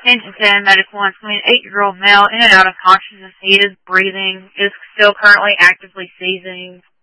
Attention 10, medical on 28-year-old male in and out of consciousness. He is breathing, is still currently actively seizing.